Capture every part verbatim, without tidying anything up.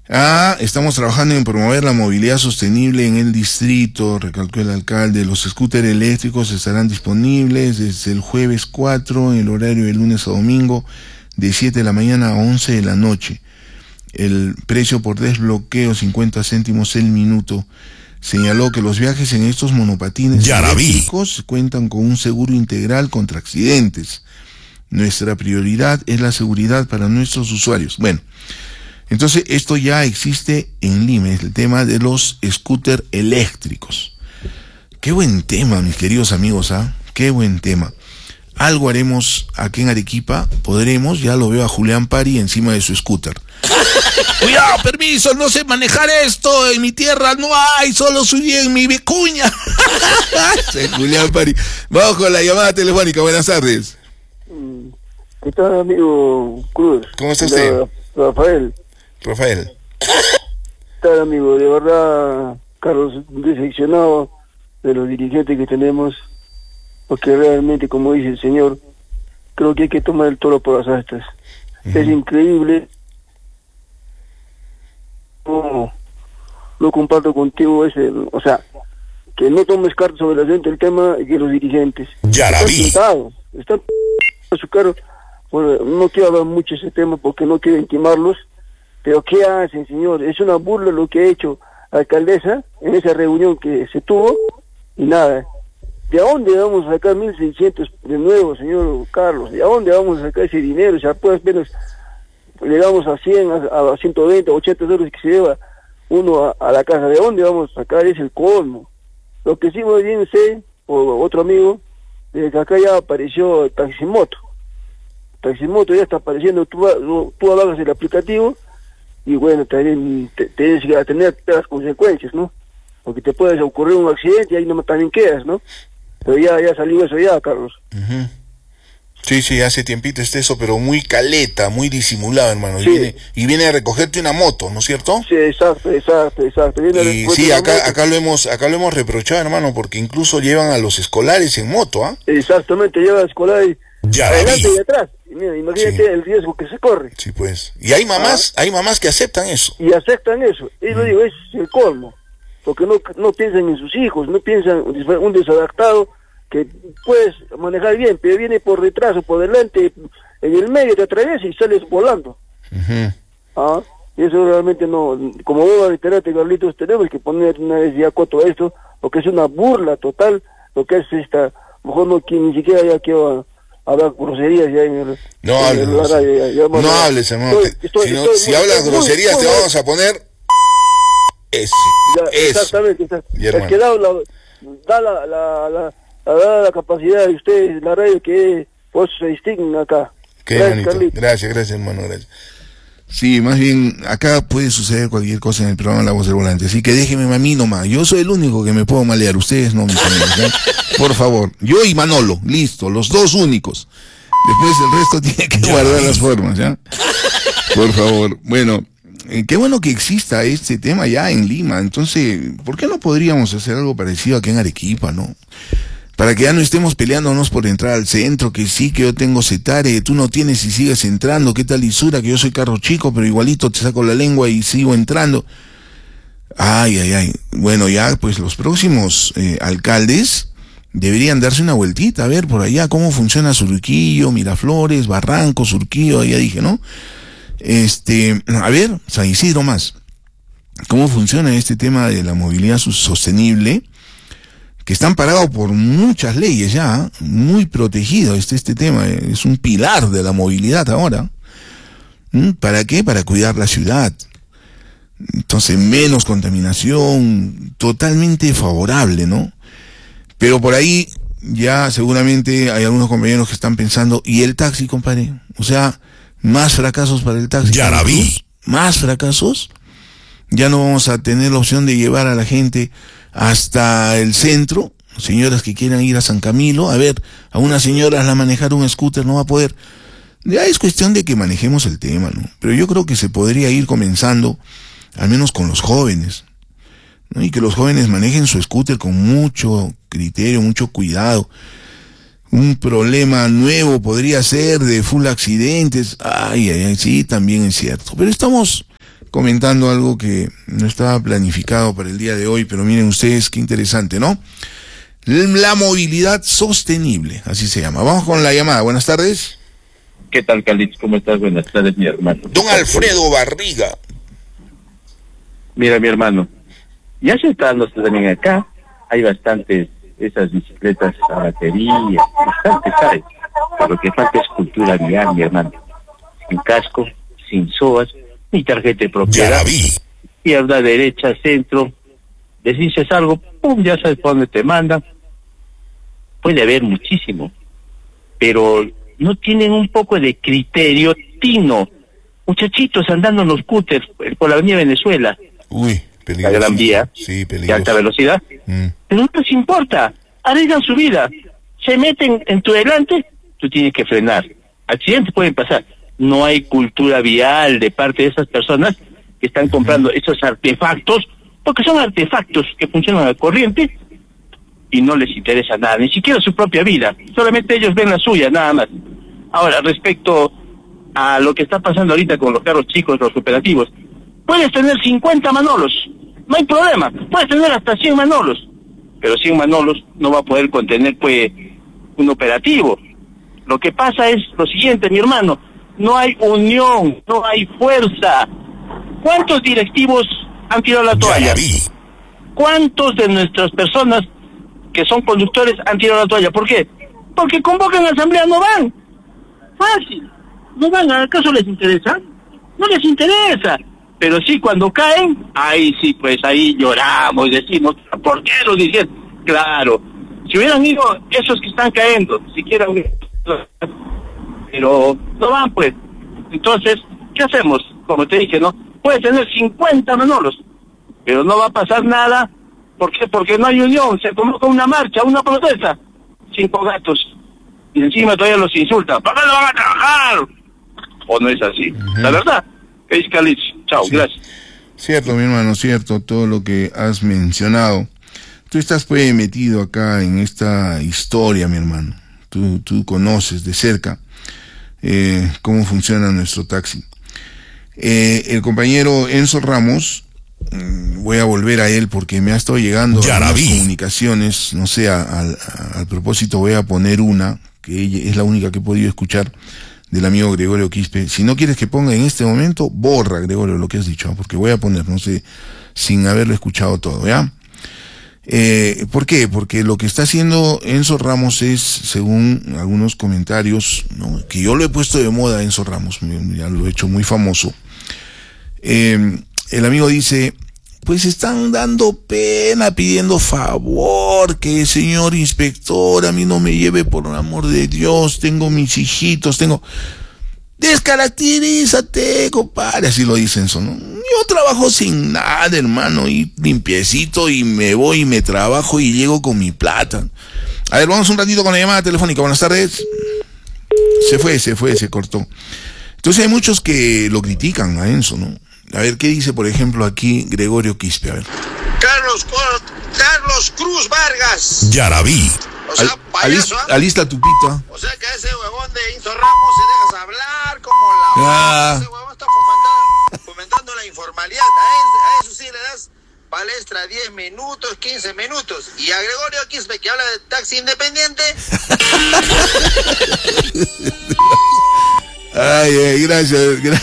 Ah, estamos trabajando en promover la movilidad sostenible en el distrito, recalcó el alcalde. Los scooters eléctricos estarán disponibles desde el jueves cuatro, en el horario de lunes a domingo, de siete de la mañana a once de la noche. El precio por desbloqueo, cincuenta céntimos el minuto. Señaló que los viajes en estos monopatines eléctricos cuentan con un seguro integral contra accidentes. Nuestra prioridad es la seguridad para nuestros usuarios. Bueno, entonces esto ya existe en Lima, es el tema de los scooters eléctricos. Qué buen tema, mis queridos amigos, ¿ah? ¿eh? Qué buen tema. Algo haremos aquí en Arequipa, podremos, ya lo veo a Julián Pari encima de su scooter. Cuidado, permiso, no sé manejar esto, en mi tierra no hay, solo subí en mi vicuña. Julián Pari. Vamos con la llamada telefónica, buenas tardes. ¿Qué tal, amigo Cruz? ¿Cómo está usted? Rafael. Rafael. ¿Qué tal, amigo? De verdad, Carlos, decepcionado de los dirigentes que tenemos, porque realmente, como dice el señor, creo que hay que tomar el toro por las astas. Uh-huh. Es increíble. No, no comparto contigo ese, o sea, que no tomes cartas sobre la gente el tema que los dirigentes. Ya la vi. Están están a su cargo. Bueno, no quiero hablar mucho de ese tema porque no quiero intimarlos, pero ¿qué hacen, señor? Es una burla lo que ha hecho la alcaldesa en esa reunión que se tuvo, y nada. ¿De dónde vamos a sacar mil seiscientos de nuevo, señor Carlos? ¿De dónde vamos a sacar ese dinero? O sea, pues menos llegamos a cien, a, a ciento veinte, ochenta dólares que se lleva uno a, a la casa. ¿De dónde vamos a sacar? Es el colmo. Lo que sí muy bien sé, o otro amigo, desde que acá ya apareció el Taximoto. Taximoto ya está apareciendo, tú, tú hablas el aplicativo y bueno, también te, te, te, tener las consecuencias, ¿no? Porque te puede ocurrir un accidente y ahí no también quedas, ¿no? Pero ya, ya salió eso ya, Carlos. Uh-huh. Sí, sí, hace tiempito está eso, pero muy caleta, muy disimulado, hermano. Sí. Y, viene, y viene a recogerte una moto, ¿no es cierto? Sí, exacto, exacto, exacto. Viene y sí, acá, acá lo hemos, acá lo hemos reprochado, hermano, porque incluso llevan a los escolares en moto, ¿ah? ¿eh? Exactamente, llevan a los escolares ya adelante y atrás. Y mira, imagínate sí. El riesgo que se corre. Sí, pues. Y hay mamás, ah. hay mamás que aceptan eso. Y aceptan eso. Y lo mm. digo, es el colmo. Porque no, no piensan en sus hijos, no piensan un desadaptado que puedes manejar bien, pero viene por detrás o por delante, en el medio te atraviesa y sales volando. Uh-huh. Ah, y eso realmente no, como vuelvo a reiterarte, Carlitos, tenemos que poner una vez ya coto a esto, porque es una burla total lo que es esta, mejor no que ni siquiera ya quiero hablar groserías ya en el, no en hables, el, no, ya, ya, ya, no ya, hables, hermano. Estoy, estoy, si, no, estoy, si muy, hablas muy, groserías muy, te vamos a poner ese, ya, exactamente, está, es que da la, da la, la, la a la capacidad de ustedes, la radio, que pues se distinguen acá. Qué gracias, bonito. Carlitos. Gracias, gracias, hermano, gracias. Sí, más bien, acá puede suceder cualquier cosa en el programa La Voz del Volante, así que déjenme a mí nomás. Yo soy el único que me puedo malear, ustedes no, mis amigos, ¿ya? Por favor. Yo y Manolo, listo, los dos únicos. Después el resto tiene que ya guardar las formas, ¿ya? Por favor. Bueno, eh, qué bueno que exista este tema ya en Lima. Entonces, ¿por qué no podríamos hacer algo parecido aquí en Arequipa, no? Para que ya no estemos peleándonos por entrar al centro, que sí, que yo tengo Cetare, tú no tienes y sigues entrando, qué tal Isura, que yo soy carro chico, pero igualito te saco la lengua y sigo entrando. Ay, ay, ay. Bueno, ya, pues los próximos eh, alcaldes deberían darse una vueltita, a ver por allá cómo funciona Surquillo, Miraflores, Barranco, Surquillo, ya dije, ¿no? Este, a ver, San Isidro más. ¿Cómo funciona este tema de la movilidad sostenible? Que están parados por muchas leyes ya, muy protegido este, este tema, es un pilar de la movilidad ahora. ¿Mm? ¿Para qué? Para cuidar la ciudad. Entonces, menos contaminación, totalmente favorable, ¿no? Pero por ahí ya seguramente hay algunos compañeros que están pensando, ¿y el taxi, compadre? O sea, más fracasos para el taxi. Ya la vi. Más fracasos. Ya no vamos a tener la opción de llevar a la gente hasta el centro, señoras que quieran ir a San Camilo, a ver, a una señora la manejar un scooter no va a poder. Ya es cuestión de que manejemos el tema, ¿no? Pero yo creo que se podría ir comenzando, al menos con los jóvenes, ¿no? Y que los jóvenes manejen su scooter con mucho criterio, mucho cuidado. Un problema nuevo podría ser de full accidentes, ay, ay, ay, sí, también es cierto. Pero estamos comentando algo que no estaba planificado para el día de hoy, pero miren ustedes qué interesante, ¿no? La movilidad sostenible, así se llama. Vamos con la llamada. Buenas tardes. ¿Qué tal, Calix? ¿Cómo estás? Buenas tardes, mi hermano. Don Alfredo Barriga. Mira, mi hermano, ya se está dando también acá. Hay bastantes, esas bicicletas a batería, bastantes hay. Pero lo que falta es cultura vial, mi hermano. Sin casco, sin S O A S, ni tarjeta de propiedad. Ya la vi. Izquierda, derecha, centro. Decides algo, pum, ya sabes por dónde te mandan. Puede haber muchísimo, pero no tienen un poco de criterio tino. Muchachitos andando en los scooters por la avenida Venezuela. Uy, peligroso. La gran vía, sí, de alta velocidad. Mm. Pero no les importa, arriesgan su vida. Se meten en tu delante, tú tienes que frenar. Accidentes pueden pasar. No hay cultura vial de parte de esas personas que están comprando esos artefactos, porque son artefactos que funcionan a la corriente y no les interesa nada, ni siquiera su propia vida. Solamente ellos ven la suya, nada más. Ahora, respecto a lo que está pasando ahorita con los carros chicos, los operativos, puedes tener cincuenta Manolos, no hay problema, puedes tener hasta cien Manolos, pero cien Manolos no va a poder contener, pues, un operativo. Lo que pasa es lo siguiente, mi hermano, no hay unión, no hay fuerza. ¿Cuántos directivos han tirado la toalla? ¿Cuántos de nuestras personas que son conductores han tirado la toalla? ¿Por qué? Porque convocan a asamblea, no van. Fácil. ¿No van? ¿Acaso les interesa? No les interesa. Pero sí, cuando caen, ahí sí, pues ahí lloramos, decimos, ¿por qué lo dijeron? Claro, si hubieran ido esos que están cayendo, siquiera, pero no van, pues. Entonces, ¿qué hacemos? Como te dije, ¿no? Puede tener cincuenta Manolos, pero no va a pasar nada. ¿Por qué? Porque no hay unión. Se convoca una marcha, una protesta. Cinco gatos. Y encima todavía los insultan. ¿Para qué no van a trabajar? ¿O no es así? Uh-huh. La verdad. Es Calich. Chao, sí. Gracias. Cierto, mi hermano, cierto. Todo lo que has mencionado. Tú estás pues metido acá en esta historia, mi hermano. Tú, tú conoces de cerca eh, cómo funciona nuestro taxi. Eh, el compañero Enzo Ramos, voy a volver a él porque me ha estado llegando las comunicaciones, no sé, al, al propósito voy a poner una, que ella es la única que he podido escuchar, del amigo Gregorio Quispe. Si no quieres que ponga en este momento, borra, Gregorio, lo que has dicho, porque voy a poner, no sé, sin haberlo escuchado todo, ¿ya? Eh, ¿Por qué? Porque lo que está haciendo Enzo Ramos es, según algunos comentarios, ¿no?, que yo lo he puesto de moda, Enzo Ramos, ya lo he hecho muy famoso. Eh, el amigo dice, pues están dando pena, pidiendo favor, que señor inspector, a mí no me lleve por el amor de Dios, tengo mis hijitos, tengo... Descaracterízate, compadre, así lo dicen eso, ¿no? Yo trabajo sin nada, hermano, y limpiecito, y me voy y me trabajo y llego con mi plata. A ver, vamos un ratito con la llamada telefónica. Buenas tardes. Se fue, se fue, se cortó. Entonces hay muchos que lo critican a Enzo, ¿no? A ver, ¿qué dice, por ejemplo, aquí Gregorio Quispe? A ver. Carlos, Carlos Cruz Vargas. Ya la vi. O sea, Al, payaso, alista, alista tu pito, ¿eh? O sea que a ese huevón de Enzo Ramos se dejas hablar como la... Ah. Ese huevón está fomentando, fomentando la informalidad. A, ese, a eso sí le das palestra diez minutos, quince minutos. Y a Gregorio Quispe, que habla de taxi independiente... Ay, ay, gracias. Gra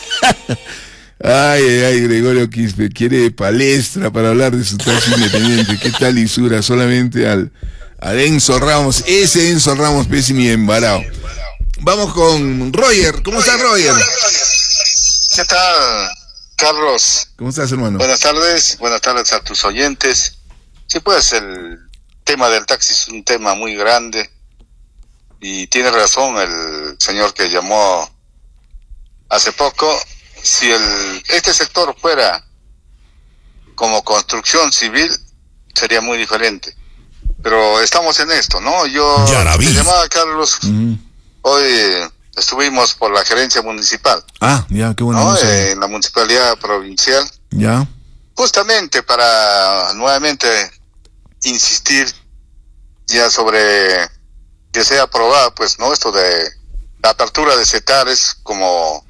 ay, ay, ay, Gregorio Quispe quiere palestra para hablar de su taxi independiente. ¿Qué tal lisura? Solamente al, al Enzo Ramos. Ese Enzo Ramos, pésimo y embarado. Vamos con Roger. ¿Cómo estás, Roger? ¿Qué tal, Carlos? ¿Cómo estás, hermano? Buenas tardes. Buenas tardes a tus oyentes. Sí, pues el tema del taxi es un tema muy grande. Y tiene razón el señor que llamó hace poco. Si el este sector fuera como construcción civil, sería muy diferente. Pero estamos en esto, ¿no? Yo te llamaba, Carlos. Uh-huh. Hoy estuvimos por la gerencia municipal. Ah, ya, qué bueno. ¿No? Eh, en la municipalidad provincial. Ya. Justamente para nuevamente insistir ya sobre que sea aprobada, pues, ¿no? Esto de la apertura de CETARES como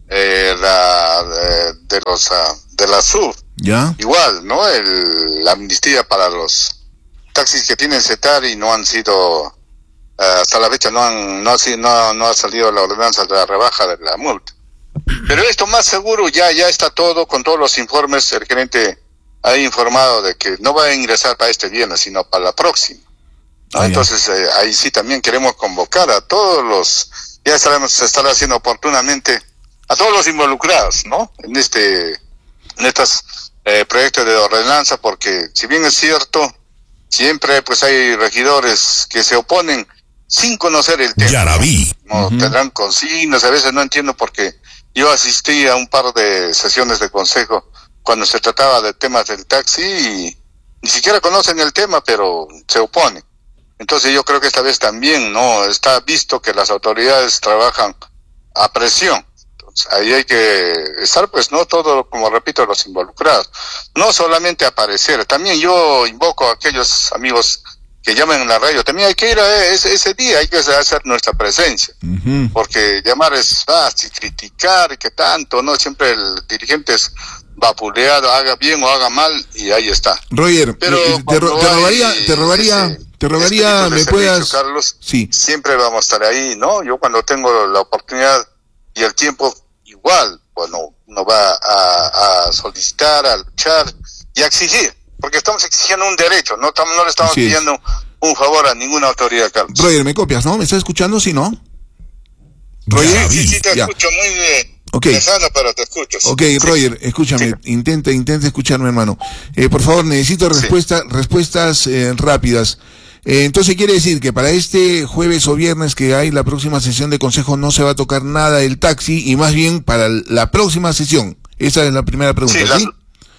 eh, la, eh, de los uh, de la S U V. ¿Ya? Igual, ¿no? El, la amnistía para los taxis que tienen CETAR y no han sido, uh, hasta la fecha no han no ha, no, no ha salido la ordenanza de la rebaja de la multa. Pero esto más seguro ya ya está todo con todos los informes. El gerente ha informado de que no va a ingresar para este viernes, sino para la próxima, ¿no? Ah, entonces eh, ahí sí también queremos convocar a todos los, ya estaremos, se estará haciendo oportunamente a todos los involucrados, ¿no? En este, en estos eh, proyectos de ordenanza, porque si bien es cierto, siempre pues hay regidores que se oponen sin conocer el tema. Ya la vi. ¿no? Uh-huh. Tendrán consignas, a veces no entiendo por qué. Yo asistí a un par de sesiones de consejo cuando se trataba de temas del taxi y ni siquiera conocen el tema, pero se oponen. Entonces yo creo que esta vez también, ¿no? Está visto que las autoridades trabajan a presión. Entonces, ahí hay que estar, pues, ¿no? Todo, como repito, los involucrados. No solamente aparecer, también yo invoco a aquellos amigos que llamen en la radio, también hay que ir a ese, ese día, hay que hacer nuestra presencia. Uh-huh. Porque llamar es fácil, criticar y que tanto, ¿no? Siempre el dirigente es vapuleado, haga bien o haga mal, y ahí está. Roger, pero te, ro- te robaría, hay, te robaría, ese, te robaría, me puedas, Carlos, sí, siempre vamos a estar ahí, ¿no? Yo cuando tengo la oportunidad y el tiempo, igual, bueno, uno va a, a solicitar, a luchar y a exigir, porque estamos exigiendo un derecho, no, estamos, no le estamos Así pidiendo es. un favor a ninguna autoridad, Carlos. Roger, ¿me copias, no? ¿Me estás escuchando, sí, no? Roger, sí, sí, sí te ya. escucho muy bien. Okay. Lejano, pero te escucho. Ok, sí. Roger, escúchame, sí. intenta, intenta escucharme, hermano. Eh, por favor, necesito respuesta, sí. respuestas eh, rápidas. Eh, entonces quiere decir que para este jueves o viernes que hay la próxima sesión de consejo no se va a tocar nada del taxi, y más bien para la próxima sesión. Esa es la primera pregunta, ¿sí? Sí, la,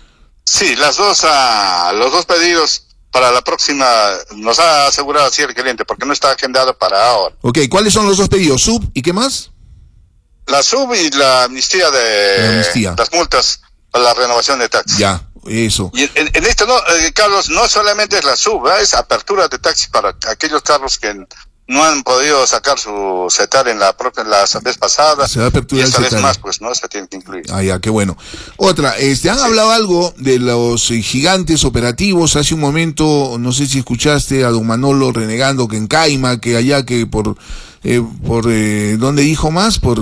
sí las dos, uh, los dos pedidos para la próxima nos ha asegurado así el gerente, porque no está agendado para ahora. Ok, ¿cuáles son los dos pedidos? ¿Sub y qué más? La S U V y la amnistía de la amnistía. las multas para la renovación de taxis. Ya, eso. Y en, en esto, no, eh, Carlos, no solamente es la S U V, ¿eh? Es apertura de taxis para aquellos carros que no han podido sacar su CETAR en la, en la vez pasada. Se va a apertura y esta el vez CETAR. más, pues, ¿no? Se tiene que incluir. Ah, ya, qué bueno. Otra, este, han sí. hablado algo de los eh, gigantes operativos. Hace un momento, no sé si escuchaste a don Manolo renegando que en Caima, que allá, que por... Eh, por eh, ¿dónde dijo más? Por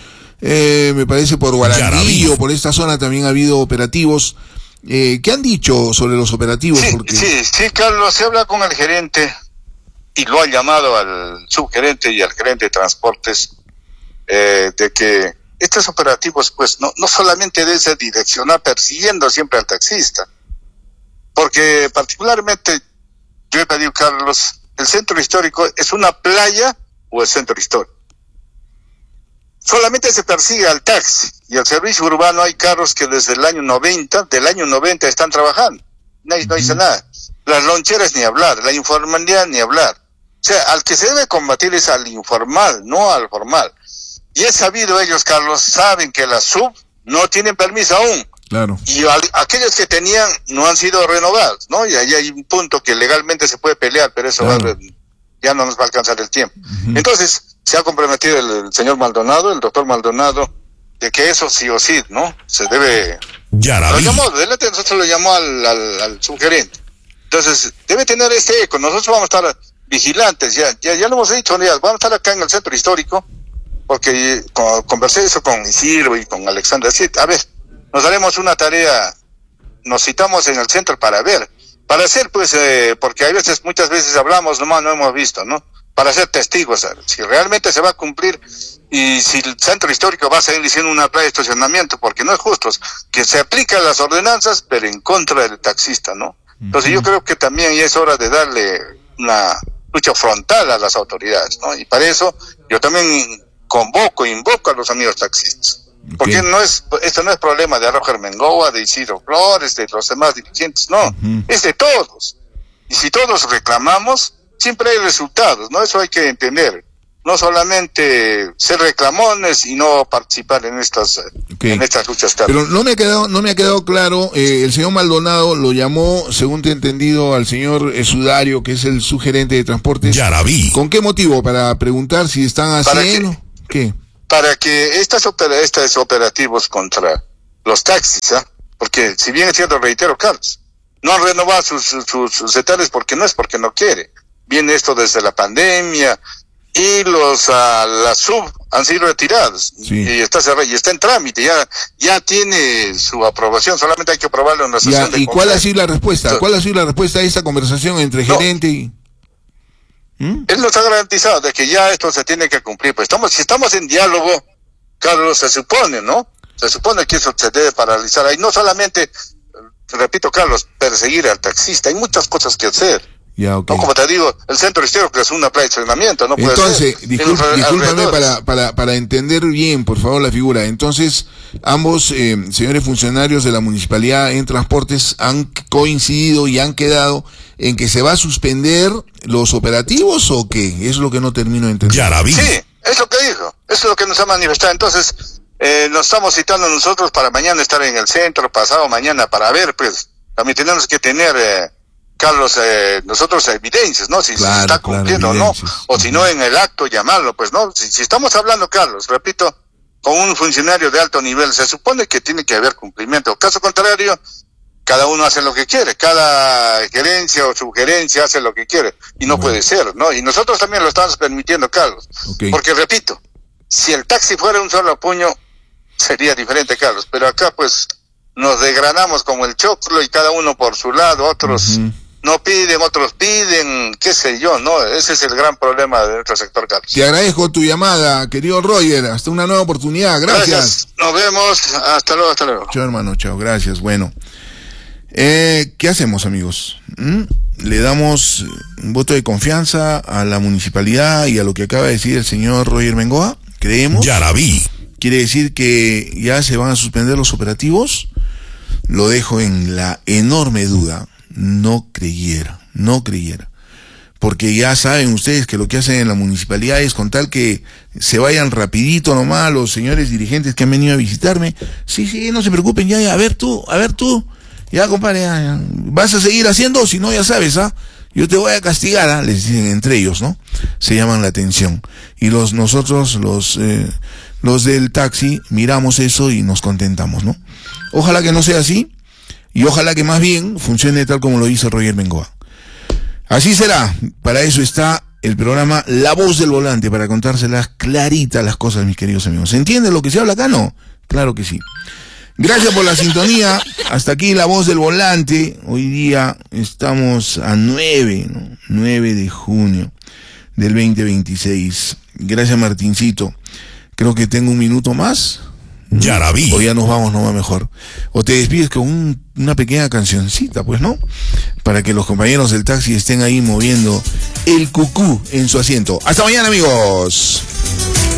eh, me parece por Guarandillo, por esta zona también ha habido operativos. Eh, ¿Qué han dicho sobre los operativos? Sí, Porque... sí, sí, Carlos, se habla con el gerente y lo ha llamado al subgerente y al gerente de transportes eh, de que estos operativos, pues, no, no solamente deben ser direccionar persiguiendo siempre al taxista, porque particularmente yo he pedido, Carlos, el centro histórico es una playa o el centro histórico. Solamente se persigue al taxi y al servicio urbano. Hay carros que desde el año noventa, del año noventa están trabajando. Nadie no dice nada. Las loncheras ni hablar, la informalidad ni hablar. O sea, al que se debe combatir es al informal, no al formal. Y es sabido, ellos, Carlos, saben que la S U V no tienen permiso aún. Claro. Y al, aquellos que tenían no han sido renovados, ¿no? Y ahí hay un punto que legalmente se puede pelear, pero eso claro. va a, ya no nos va a alcanzar el tiempo. Uh-huh. Entonces, se ha comprometido el, el señor Maldonado, el doctor Maldonado, de que eso sí o sí, ¿no? Se debe... Ya la lo vi. llamó, delante de nosotros lo llamó al, al, al subgerente. Entonces, debe tener este eco. Nosotros vamos a estar vigilantes, ya ya, ya lo hemos dicho, ya, vamos a estar acá en el centro histórico, porque con, conversé eso con Isidro y con Alexandra. Así, a ver, nos haremos una tarea, nos citamos en el centro para ver, para hacer, pues, eh, porque hay veces, muchas veces hablamos, nomás no hemos visto, ¿no? Para ser testigos, ¿sabes? Si realmente se va a cumplir y si el centro histórico va a seguir diciendo una playa de estacionamiento, porque no es justo, que se aplican las ordenanzas, pero en contra del taxista, ¿no? Entonces yo creo que también ya es hora de darle una lucha frontal a las autoridades, ¿no? Y para eso yo también convoco, invoco a los amigos taxistas. Porque okay. no es, esto no es problema de Roger Mengoa, de Isidro Flores, de los demás dirigentes, no, uh-huh. es de todos. Y si todos reclamamos, siempre hay resultados, ¿no? Eso hay que entender. No solamente ser reclamones y no participar en estas okay. en estas luchas. Pero no me ha quedado no me ha quedado claro, eh, el señor Maldonado lo llamó, según te he entendido, al señor Sudario, que es el subgerente de transportes. Ya la vi. ¿Con qué motivo? Para preguntar si están haciendo... ¿Qué? para que estas, opera, estos operativos contra los taxis, ¿ah? Porque si bien es cierto, reitero, Carlos, no han renovado sus, sus, sus etales porque no es porque no quiere. Viene esto desde la pandemia y los uh, las sub han sido retirados, sí. y está cerrado, y está en trámite, ya ya tiene su aprobación, solamente hay que aprobarlo en la sesión ya, de ¿y cuál ha sido la respuesta? ¿Cuál ha sido la respuesta a esta conversación entre no, gerente y...? ¿Mm? Él nos ha garantizado de que ya esto se tiene que cumplir, pues estamos, si estamos en diálogo, Carlos, se supone, ¿no? Se supone que eso se debe paralizar. Ahí no solamente, repito, Carlos, perseguir al taxista, hay muchas cosas que hacer. Ya, okay. No, como te digo, el centro histórico es una playa de estacionamiento, no puede Entonces, ser. Disculp, discúlpame para, para, para entender bien, por favor, la figura. Entonces, ambos eh, señores funcionarios de la Municipalidad en Transportes han coincidido y han quedado en que se va a suspender los operativos, ¿o qué? Eso es lo que no termino de entender. Ya la vi. Sí, es lo que dijo, eso es lo que nos ha manifestado. Entonces, eh, nos estamos citando nosotros para mañana estar en el centro, pasado mañana, para ver, pues, también tenemos que tener... Eh, Carlos, eh, nosotros evidencias, ¿no? Si, claro, si está cumpliendo claro, o no, o si no en el acto llamarlo, pues no. Si, si estamos hablando, Carlos, repito, con un funcionario de alto nivel, se supone que tiene que haber cumplimiento. Caso contrario, cada uno hace lo que quiere, cada gerencia o sugerencia hace lo que quiere, y no bueno. puede ser, ¿no? Y nosotros también lo estamos permitiendo, Carlos, okay. porque repito, si el taxi fuera un solo puño, sería diferente, Carlos, pero acá pues nos desgranamos como el choclo y cada uno por su lado, otros... Uh-huh. No piden, otros piden, qué sé yo, ¿no? Ese es el gran problema de nuestro sector, Carlos. Te agradezco tu llamada, querido Roger. Hasta una nueva oportunidad. Gracias. Gracias. Nos vemos. Hasta luego, hasta luego. Chao, hermano. Chao. Gracias. Bueno. Eh, ¿Qué hacemos, amigos? ¿Mm? Le damos un voto de confianza a la municipalidad y a lo que acaba de decir el señor Roger Bengoa. ¿Creemos? Ya la vi. ¿Quiere decir que ya se van a suspender los operativos? Lo dejo en la enorme duda. No creyera, no creyera. Porque ya saben ustedes que lo que hacen en la municipalidad es con tal que se vayan rapidito nomás los señores dirigentes que han venido a visitarme. Sí, sí, no se preocupen, ya, ya, a ver tú, a ver tú, ya compadre, ya, ya. ¿Vas a seguir haciendo? Si no, ya sabes, ¿ah? Yo te voy a castigar, ¿ah? Les dicen entre ellos, ¿no? Se llaman la atención. Y los, nosotros, los, eh, los del taxi, miramos eso y nos contentamos, ¿no? Ojalá que no sea así. Y ojalá que más bien funcione tal como lo hizo Roger Bengoa. Así será. Para eso está el programa La Voz del Volante, para contárselas claritas las cosas, mis queridos amigos. ¿Se entiende lo que se habla acá, no? Claro que sí. Gracias por la sintonía. Hasta aquí La Voz del Volante. Hoy día estamos a nueve, ¿no? nueve de junio del veinte veintiséis. Gracias, Martincito. Creo que tengo un minuto más. Ya la vi. O ya nos vamos, no va mejor. O te despides con un, una pequeña cancioncita, pues, ¿no? Para que los compañeros del taxi estén ahí moviendo el cucú en su asiento. Hasta mañana, amigos.